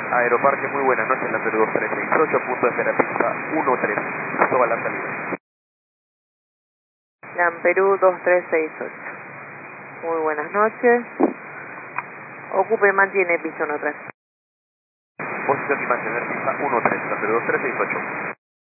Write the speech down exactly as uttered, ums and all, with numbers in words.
Aeroparque, muy buenas noches, la Perú dos tres seis ocho, punto de espera pista uno tres, listo, va la salida. Lamperú dos tres seis ocho. Muy buenas noches. Ocupe, mantiene piso uno tres. Posición y mantener pista uno tres, la Perú dos tres seis ocho.